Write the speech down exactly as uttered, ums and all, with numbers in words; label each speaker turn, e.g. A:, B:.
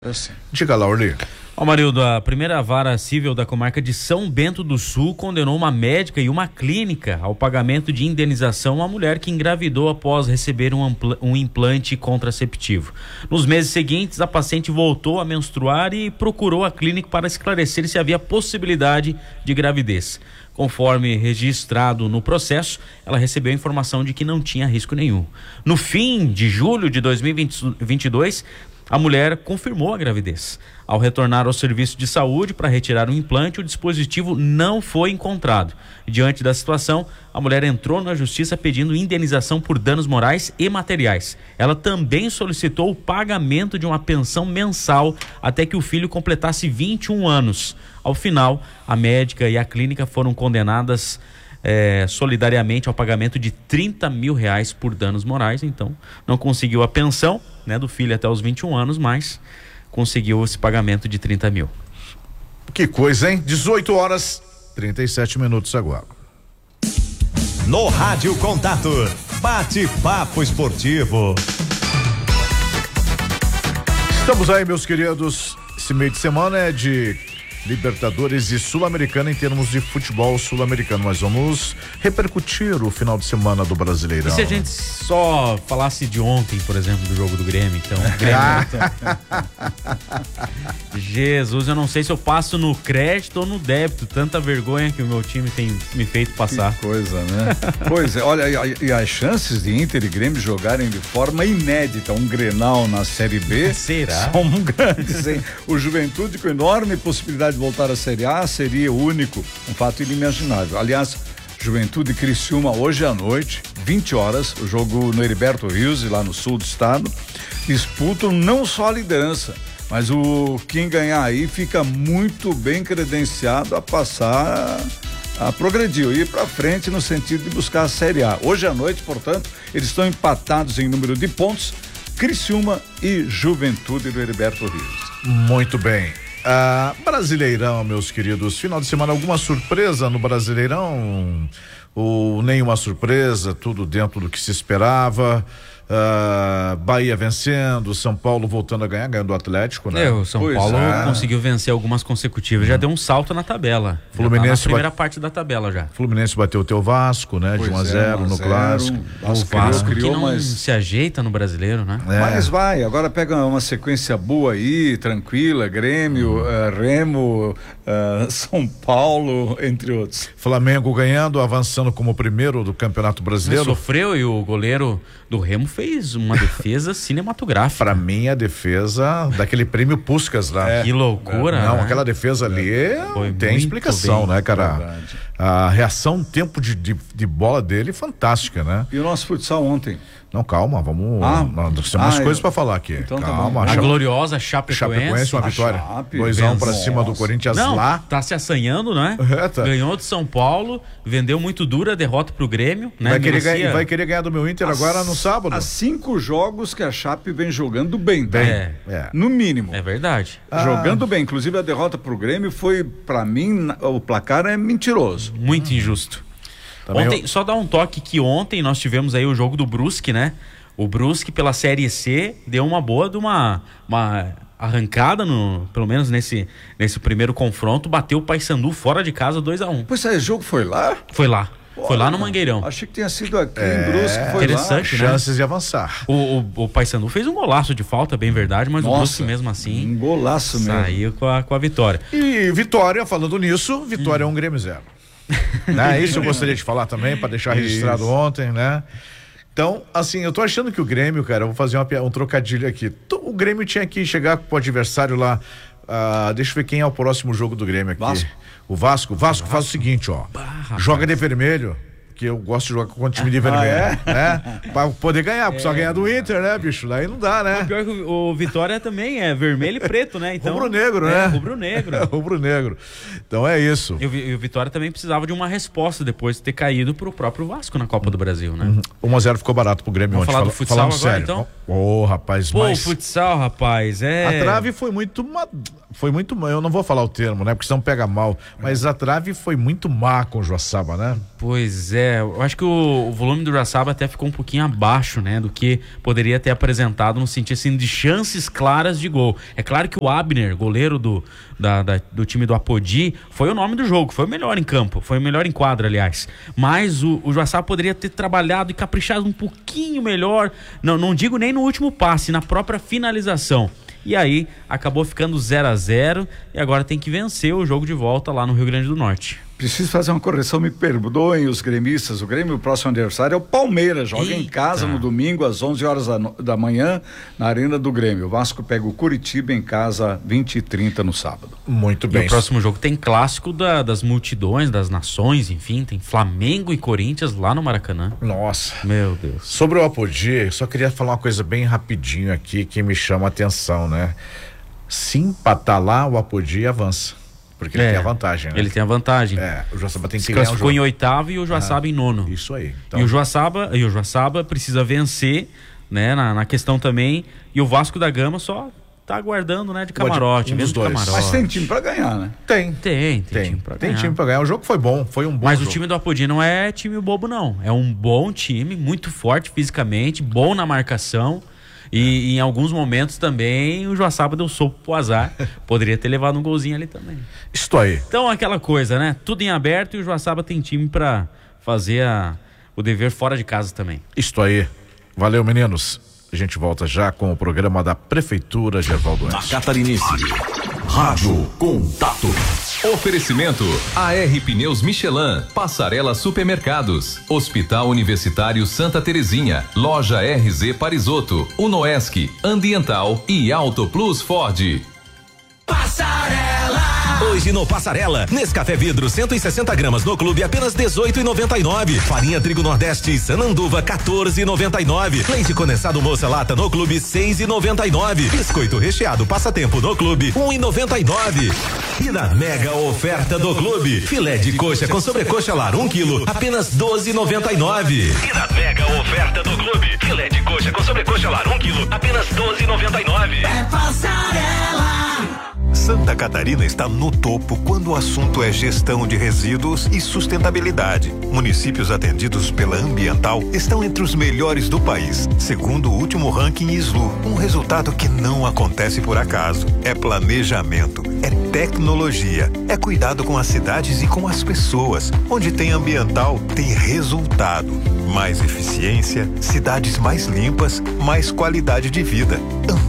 A: Diga lá, Orly.
B: Ó, Marildo, a primeira vara civil da comarca de São Bento do Sul condenou uma médica e uma clínica ao pagamento de indenização à mulher que engravidou após receber um, um implante contraceptivo. Nos meses seguintes, a paciente voltou a menstruar e procurou a clínica para esclarecer se havia possibilidade de gravidez. Conforme registrado no processo, ela recebeu a informação de que não tinha risco nenhum. No fim de julho de dois mil e vinte e dois, a mulher confirmou a gravidez. Ao retornar ao serviço de saúde para retirar o implante, o dispositivo não foi encontrado. Diante da situação, a mulher entrou na justiça pedindo indenização por danos morais e materiais. Ela também solicitou o pagamento de uma pensão mensal até que o filho completasse vinte e um anos. Ao final, a médica e a clínica foram condenadas É, solidariamente ao pagamento de trinta mil reais por danos morais. Então não conseguiu a pensão, né, do filho até os vinte e um anos, mas conseguiu esse pagamento de trinta mil.
A: Que coisa, hein? dezoito horas trinta e sete minutos agora.
C: No Rádio Contato, bate-papo esportivo.
A: Estamos aí, meus queridos. Esse meio de semana é de Libertadores e Sul-Americana em termos de futebol sul-americano, mas vamos repercutir o final de semana do Brasileirão.
B: E se a gente só falasse de ontem, por exemplo, do jogo do Grêmio, então, Grêmio. Jesus, eu não sei se eu passo no crédito ou no débito, tanta vergonha que o meu time tem me feito passar.
D: Que coisa, né? Pois é, olha, e, e as chances de Inter e Grêmio jogarem de forma inédita um Grenal na Série B
B: será?
D: São grandes, hein? O Juventude, com enorme possibilidade de voltar à Série A, seria único, um fato inimaginável. Aliás, Juventude e Criciúma hoje à noite, vinte horas, o jogo no Heriberto Rios, lá no sul do estado, disputam não só a liderança, mas o quem ganhar aí fica muito bem credenciado a passar, a progredir, ir para frente no sentido de buscar a Série A. Hoje à noite, portanto, eles estão empatados em número de pontos, Criciúma e Juventude do Heriberto Rios.
A: Muito bem. Ah, Brasileirão, meus queridos, final de semana, alguma surpresa no Brasileirão? Ou nenhuma surpresa, tudo dentro do que se esperava? Uh, Bahia vencendo, São Paulo voltando a ganhar, ganhando do Atlético, né?
B: É, o São pois Paulo é. conseguiu vencer algumas consecutivas, já deu um salto na tabela. Fluminense tá na primeira bate... parte da tabela já.
A: Fluminense bateu o teu Vasco, né? Pois de um a zero no clássico.
B: O Vasco criou, criou, que não mas... se ajeita no Brasileiro, né?
D: É. Mas vai, agora pega uma sequência boa aí, tranquila, Grêmio, hum. uh, Remo, uh, São Paulo, entre outros.
A: Flamengo ganhando, avançando como primeiro do Campeonato Brasileiro.
B: Ele sofreu e o goleiro do Remo fez uma defesa cinematográfica.
A: Pra mim, a defesa daquele prêmio Puskás lá.
B: É. Que loucura.
A: Não,
B: né?
A: aquela defesa ali
B: Foi
A: tem explicação,
B: bem,
A: né, cara? A reação, tempo de, de, de bola dele, fantástica, né?
D: E o nosso futsal ontem?
A: Não, calma, vamos.
D: Ah,
A: nós temos mais
D: ah,
A: coisas
D: eu...
A: pra falar aqui.
D: Então
A: calma.
B: Tá a
A: Chape...
B: gloriosa Chapecoense.
A: Chapecoense, uma vitória. dois a um pra cima do Corinthians.
B: Não,
A: lá.
B: Tá se assanhando, né?
A: É, tá.
B: Ganhou de São Paulo, vendeu muito dura a derrota pro Grêmio, né?
A: Vai querer, ganhar, vai querer ganhar do meu Inter
D: as,
A: agora no sábado.
D: Há cinco jogos que a Chape vem jogando bem, tá?
B: É.
D: é. No mínimo.
B: É verdade.
D: Ah. Jogando bem. Inclusive a derrota pro Grêmio foi, pra mim, o placar é mentiroso.
B: Muito injusto. Também ontem, eu... Só dar um toque que ontem nós tivemos aí o jogo do Brusque, né? O Brusque pela Série C deu uma boa de uma, uma arrancada, no, pelo menos nesse, nesse primeiro confronto, bateu o Paysandu fora de casa dois a um.
D: Pois é, o jogo foi lá?
B: Foi lá. Pô, foi lá no Mangueirão.
D: Achei que tinha sido aqui
A: é,
D: em Brusque, foi
B: interessante,
D: lá.
B: Né?
A: Chances de avançar.
B: O, o, o Paysandu fez um golaço de falta, bem verdade, mas
D: Nossa,
B: o Brusque mesmo assim...
D: Um golaço mesmo.
B: Saiu com a, com a vitória.
A: E vitória, falando nisso, vitória é hum. um Grêmio zero. Né? Isso eu gostaria de falar também, para deixar registrado Isso. ontem, né? Então, assim, eu tô achando que o Grêmio, cara, eu vou fazer uma, um trocadilho aqui. O Grêmio tinha que chegar com o adversário lá. Uh, deixa eu ver quem é o próximo jogo do Grêmio aqui.
D: Vasco.
A: O Vasco. O Vasco faz o seguinte, ó. Bah, joga de vermelho. Que eu gosto de jogar com o time de vermelho, ah, é? Né? Pra poder ganhar, porque é. só ganhar do Inter, né, bicho? Daí não dá, né?
B: O pior é que o, o Vitória também é vermelho e preto, né? Então,
A: rubro-negro,
B: é,
A: né?
B: Rubro-negro.
A: É, rubro-negro. Então é isso.
B: E o, e o Vitória também precisava de uma resposta depois de ter caído pro próprio Vasco na Copa do Brasil, né?
A: um a zero ficou barato pro Grêmio.
B: Vamos
A: ontem.
B: falar do futsal agora, sério. Então?
A: Ô, oh, rapaz,
B: Pô,
A: mas...
B: o futsal, rapaz, é...
A: A trave foi muito... Ma... Foi muito... Eu não vou falar o termo, né? Porque senão pega mal. Mas a trave foi muito má com o Joaçaba, né?
B: Pois é, eu acho que o, o volume do Joaçaba até ficou um pouquinho abaixo, né, do que poderia ter apresentado no sentido assim, de chances claras de gol. É claro que o Abner, goleiro do, da, da, do time do Apodi, foi o nome do jogo, foi o melhor em campo, foi o melhor em quadra, aliás. Mas o, o Joaçaba poderia ter trabalhado e caprichado um pouquinho melhor, não, não digo nem no último passe, na própria finalização. E aí acabou ficando zero a zero e agora tem que vencer o jogo de volta lá no Rio Grande do Norte.
D: Preciso fazer uma correção, me perdoem os gremistas. O Grêmio, o próximo adversário é o Palmeiras, joga Eita. em casa no domingo às onze horas da, da manhã na Arena do Grêmio. O Vasco pega o Curitiba em casa vinte e trinta no sábado.
A: Muito bem.
B: E o próximo jogo tem clássico da, das multidões, das nações, enfim, tem Flamengo e Corinthians lá no Maracanã.
A: Nossa.
B: Meu Deus.
A: Sobre o Apodi, só queria falar uma coisa bem rapidinho aqui que me chama a atenção, né? Se empatar lá, o Apodi avança. Porque ele é, tem a vantagem, né?
B: Ele tem a vantagem.
A: É, o Joaçaba tem que
B: Se
A: ganhar o
B: classificou
A: jogo.
B: em oitavo e o Joaçaba
A: ah,
B: em nono.
A: Isso aí. Então...
B: E o Joaçaba, e o Joaçaba precisa vencer, né, na, na questão também, e o Vasco da Gama só tá aguardando, né, de camarote,
A: um
B: mesmo de camarote.
D: Mas tem time pra ganhar, né?
A: Tem.
B: Tem, tem,
A: tem
B: time pra
A: tem
B: ganhar.
A: time pra ganhar. O jogo foi bom, foi um bom
B: Mas
A: jogo.
B: o time do Apodi não é time bobo, não. É um bom time, muito forte fisicamente, bom na marcação. E em alguns momentos também o Joaçaba deu soco pro azar. Poderia ter levado um golzinho ali também.
A: Isso aí.
B: Então aquela coisa, né? Tudo em aberto e o Joaçaba tem time pra fazer a, o dever fora de casa também.
A: Isso aí. Valeu, meninos. A gente volta já com o programa da Prefeitura Gervaldo Oeste.
C: Catarinense. Rádio Contato.
E: Oferecimento A R Pneus Michelin, Passarela Supermercados, Hospital Universitário Santa Terezinha, Loja R Z Parisotto, Unoesc, Ambiental e Auto Plus Ford.
C: Passarela. Hoje no Passarela, Nescafé Vidro cento e sessenta gramas no clube apenas dezoito e noventa e nove. Farinha Trigo Nordeste Sananduva quatorze e noventa e nove. Leite condensado Moça Lata no clube seis e noventa e nove. Biscoito recheado Passatempo no clube um e noventa e nove. E na mega oferta do clube, filé de coxa com sobrecoxa lar um quilo apenas doze e noventa e nove. E na mega oferta do clube, filé de coxa com sobrecoxa lar um quilo apenas doze e noventa e nove. É Passarela. Santa Catarina está no topo quando o assunto é gestão de resíduos e sustentabilidade. Municípios atendidos pela Ambiental estão entre os melhores do país, segundo o último ranking I S L U. Um resultado que não acontece por acaso. É planejamento, é tecnologia, é cuidado com as cidades e com as pessoas. Onde tem Ambiental, tem resultado. Mais eficiência, cidades mais limpas, mais qualidade de vida.